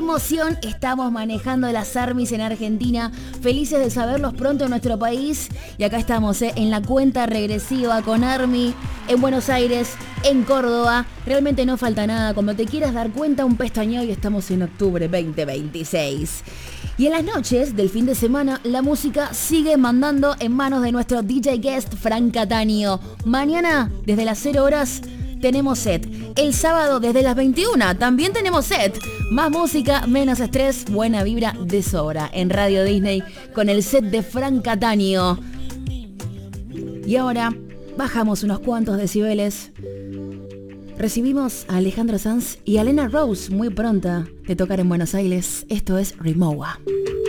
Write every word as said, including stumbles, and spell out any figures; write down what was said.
Emoción, estamos manejando las armis en Argentina, felices de saberlos pronto en nuestro país. Y acá estamos, ¿eh? en la cuenta regresiva con Army, en Buenos Aires, en Córdoba. Realmente no falta nada, cuando te quieras dar cuenta, un pestañeo y estamos en octubre veinte veintiséis. Y en las noches del fin de semana, la música sigue mandando en manos de nuestro D J guest, Frank Cataño. Mañana, desde las cero horas, tenemos set. El sábado, desde las veintiuna, también tenemos set. Más música, menos estrés, buena vibra de sobra. En Radio Disney, con el set de Frank Cataño. Y ahora, bajamos unos cuantos decibeles. Recibimos a Alejandro Sanz y a Lena Rose muy pronta de tocar en Buenos Aires. Esto es Rimowa.